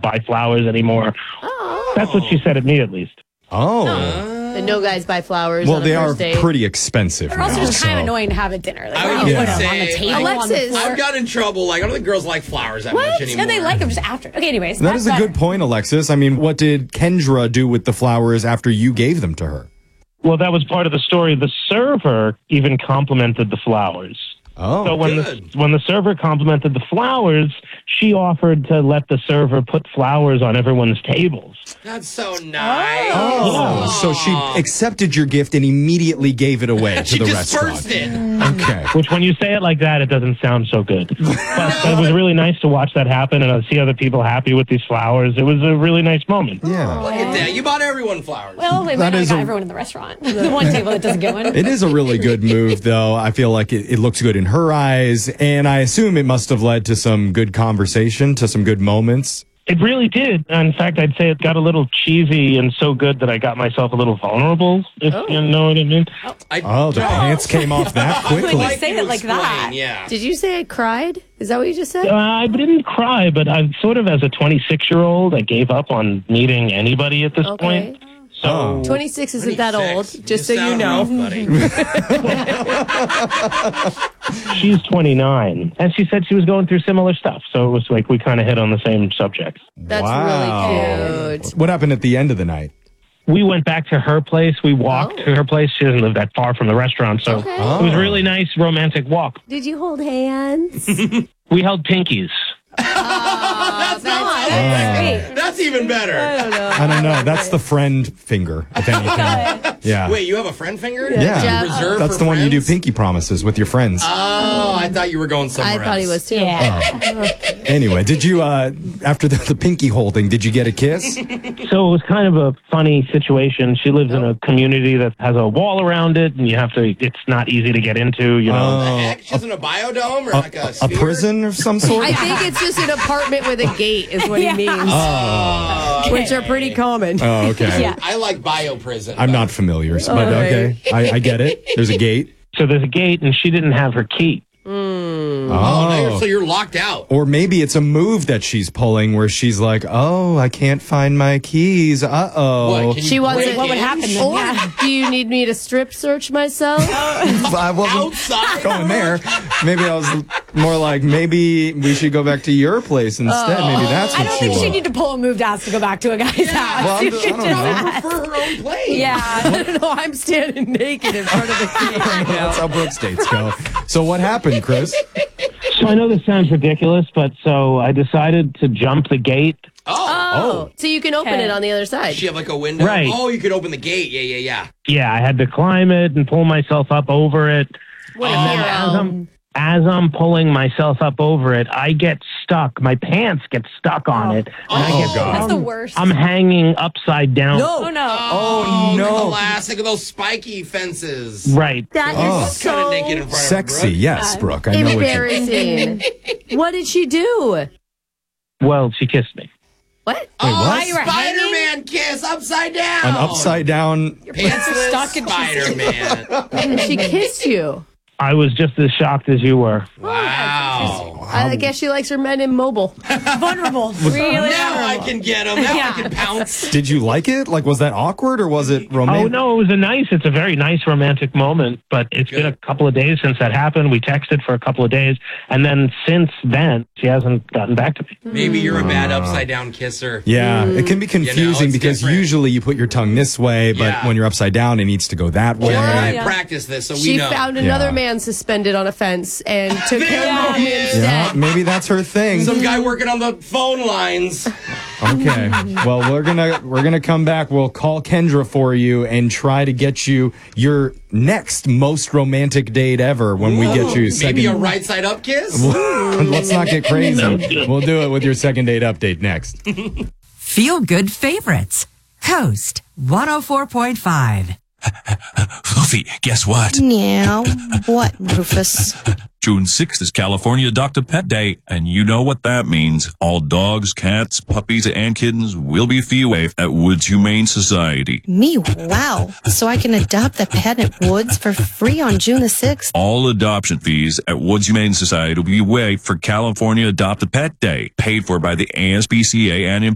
buy flowers anymore. Oh. That's what she said at me, at least. Oh. And no guys buy flowers Well, on a they are first date. pretty expensive. They're also now, just kind of so- annoying to have at dinner. Like, I where would do you put say, them on the table? like, on the Alexis. floor? I've got in trouble. Like, I don't think girls like flowers that much anymore. No, they like them just after. Okay, anyways. That is a good point, Alexis. I mean, what did Kendra do with the flowers after you gave them to her? Well, that was part of the story. The server even complimented the flowers. Oh, So when the server complimented the flowers, she offered to let the server put flowers on everyone's tables. That's so nice. Oh, so she accepted your gift and immediately gave it away to She the dispersed restaurant. it. Okay. Which, when you say it like that, it doesn't sound so good. But it was really nice to watch that happen and see other people happy with these flowers. It was a really nice moment. Yeah. Look at that. You bought everyone flowers. Well, they That might is not a- got everyone in the restaurant. The one table that doesn't get one. It is a really good move, though. I feel like it looks good in her eyes, and I assume it must have led to some good conversation, to some good moments. It really did. In fact, I'd say it got a little cheesy and so good that I got myself a little vulnerable, if you know what I mean. Oh, the pants came off that quickly. When you say it like that. Yeah. Did you say I cried? Is that what you just said? I didn't cry, but I sort of, as a 26-year-old, I gave up on meeting anybody at this point. So 26 isn't that old, just so you sound know. rough, buddy. she's 29, and she said she was going through similar stuff. So it was like we kind of hit on the same subject. That's Wow. really cute. What happened at the end of the night? We went back to her place. We walked to her place. She doesn't live that far from the restaurant, so Okay. it was a really nice romantic walk. Did you hold hands? We held pinkies. That's Great. That's even better. I don't know. That's the friend finger, if anything. Yeah. Wait, you have a friend finger? Yeah. Jeff. Reserved That's for the one you do friends? pinky promises with your friends. Oh, I thought you were going somewhere I thought he else. was too. Yeah. Anyway, did you, after the pinky holding, did you get a kiss? So it was kind of a funny situation. She lives in a community that has a wall around it, and it's not easy to get into, you know. The heck? She's in a biodome or like a A sphere? prison of some sort? I think it's just an apartment with a gate is what he means, which are pretty common. Oh, okay. Yeah. I like bioprison. I'm not familiar, but okay. I get it. There's a gate. So there's a gate, and she didn't have her key. So you're locked out. Or maybe it's a move that she's pulling where she's like, oh, I can't find my keys. Uh-oh. What, can you She wants break it. What would in? happen then? Or Yeah. do you need me to strip search myself? I wasn't Outside? going there. Maybe I was more like, maybe we should go back to your place instead. Maybe that's I what don't she think she wants. need to pull a move to ask to go back to a guy's house. Well, You I should don't just know. ask. For her own place. Yeah. I don't know. I'm standing naked in front of the gate. That's how Brooks dates go. So what happened, Chris? So I know this sounds ridiculous, but so I decided to jump the gate. Oh, so you can open Okay. it on the other side. Does she have like a window? Right. Oh, you could open the gate. Yeah. Yeah, I had to climb it and pull myself up over it. What a And then hero. as I'm pulling myself up over it, I get stuck. My pants get stuck on it. And I get God. That's the worst. I'm hanging upside down. Oh, no. Oh, no. Classic of those spiky fences. Right. That is Kind of so naked in front Sexy. of her. Yes, Brooke. I know what you... embarrassing. What did she do? Well, she kissed me. What? Oh, what? You were Spider-Man kiss upside down. An upside down... Pants are stuck in Spider-Man. And she kissed you. I was just as shocked as you were. Wow. I guess she likes her men immobile. Vulnerable. Really Now I can get him. Now Yeah. I can pounce. Did you like it? Like, was that awkward or was it romantic? Oh, no, it's a very nice romantic moment, but it's been a couple of days since that happened. We texted for a couple of days, and then since then, she hasn't gotten back to me. Maybe you're a bad upside down kisser. Yeah, it can be confusing it's because different. usually you put your tongue this way, but Yeah. when you're upside down, it needs to go that way. Or I Yeah. practice this, so we She know. found another Yeah. man suspended on a fence and took him There home it is. instead. Yeah, maybe that's her thing. Some guy working on the phone lines. Okay. Well, we're gonna come back. We'll call Kendra for you and try to get you your next most romantic date ever when we get you second. Maybe a right side up kiss? Let's not get crazy. We'll do it with your second date update next. Feel Good Favorites. Coast 104.5. Fluffy, guess what? Meow. What, Rufus? June 6th is California Adopt a Pet Day, and you know what that means. All dogs, cats, puppies, and kittens will be fee waived at Woods Humane Society. Me, wow. So I can adopt a pet at Woods for free on June the 6th? All adoption fees at Woods Humane Society will be waived for California Adopt a Pet Day, paid for by the ASPCA and